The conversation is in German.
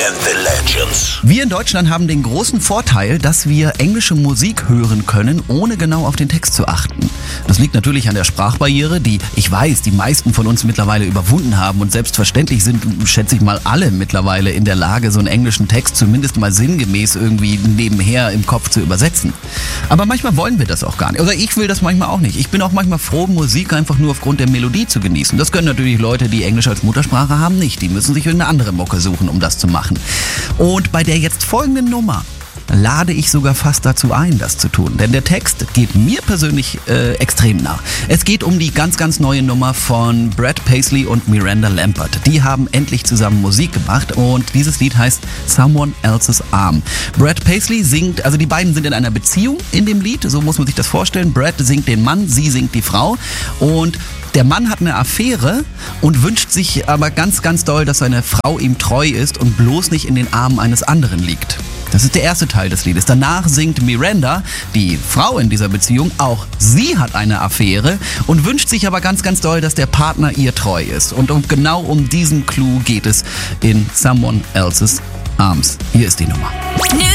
and the Legends. Wir in Deutschland haben den großen Vorteil, dass wir englische Musik hören können, ohne genau auf den Text zu achten. Das liegt natürlich an der Sprachbarriere, die, ich weiß, die meisten von uns mittlerweile überwunden haben und selbstverständlich sind, schätze ich mal, alle mittlerweile in der Lage, so einen englischen Text zumindest mal sinngemäß irgendwie nebenher im Kopf zu übersetzen. Aber manchmal wollen wir das auch gar nicht. Oder ich will das manchmal auch nicht. Ich bin auch manchmal froh, Musik einfach nur aufgrund der Melodie zu genießen. Das können natürlich Leute, die Englisch als Muttersprache haben, nicht. Die müssen sich irgendeine andere Mucke suchen, um das zu machen. Und bei der jetzt folgenden Nummer lade ich sogar fast dazu ein, das zu tun. Denn der Text geht mir persönlich extrem nah. Es geht um die ganz, ganz neue Nummer von Brad Paisley und Miranda Lambert. Die haben endlich zusammen Musik gemacht und dieses Lied heißt Someone Else's Arm. Brad Paisley singt, also die beiden sind in einer Beziehung in dem Lied, so muss man sich das vorstellen. Brad singt den Mann, sie singt die Frau und der Mann hat eine Affäre und wünscht sich aber ganz, ganz doll, dass seine Frau ihm treu ist und bloß nicht in den Armen eines anderen liegt. Das ist der erste Teil des Liedes. Danach singt Miranda, die Frau in dieser Beziehung, auch sie hat eine Affäre und wünscht sich aber ganz, ganz doll, dass der Partner ihr treu ist. Und genau um diesen Clou geht es in Someone Else's Arms. Hier ist die Nummer.